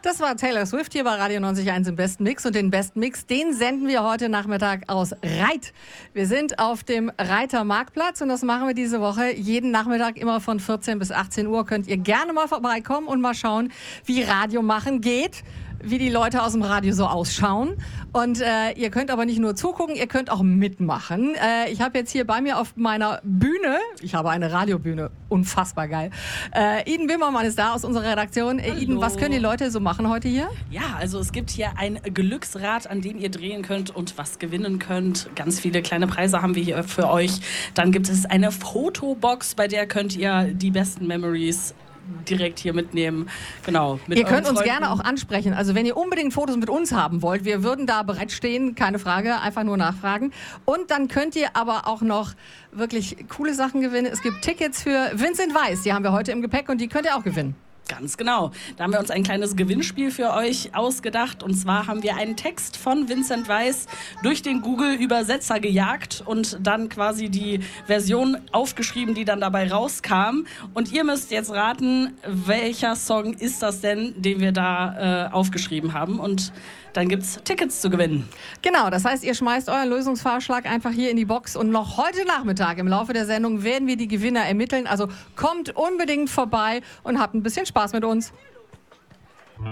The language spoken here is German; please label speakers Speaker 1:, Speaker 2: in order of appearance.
Speaker 1: Das war Taylor Swift hier bei Radio 90.1 im Besten Mix. Und den Besten Mix, den senden wir heute Nachmittag aus Reit. Wir sind auf dem Reiter Marktplatz und das machen wir diese Woche jeden Nachmittag immer von 14 bis 18 Uhr. Könnt ihr gerne mal vorbeikommen und mal schauen, wie Radio machen geht, wie die Leute aus dem Radio so ausschauen. Und ihr könnt aber nicht nur zugucken, ihr könnt auch mitmachen. Ich habe jetzt hier bei mir auf meiner Bühne, ich habe eine Radiobühne, unfassbar geil. Iden Wimmermann ist da aus unserer Redaktion. Iden, was können die Leute so machen heute hier?
Speaker 2: Ja, also es gibt hier ein Glücksrad, an dem ihr drehen könnt und was gewinnen könnt. Ganz viele kleine Preise haben wir hier für euch. Dann gibt es eine Fotobox, bei der könnt ihr die besten Memories direkt hier mitnehmen. Genau.
Speaker 1: Ihr könnt uns gerne auch ansprechen. Also wenn ihr unbedingt Fotos mit uns haben wollt, wir würden da bereitstehen, keine Frage, einfach nur nachfragen. Und dann könnt ihr aber auch noch wirklich coole Sachen gewinnen. Es gibt Tickets für Vincent Weiss, die haben wir heute im Gepäck und die könnt ihr auch gewinnen.
Speaker 2: Ganz genau. Da haben wir uns ein kleines Gewinnspiel für euch ausgedacht. Und zwar haben wir einen Text von Vincent Weiss durch den Google-Übersetzer gejagt und dann quasi die Version aufgeschrieben, die dann dabei rauskam. Und ihr müsst jetzt raten, welcher Song ist das denn, den wir da aufgeschrieben haben. Und dann gibt es Tickets zu gewinnen.
Speaker 1: Genau, das heißt, ihr schmeißt euren Lösungsvorschlag einfach hier in die Box und noch heute Nachmittag im Laufe der Sendung werden wir die Gewinner ermitteln. Also kommt unbedingt vorbei und habt ein bisschen Spaß mit uns.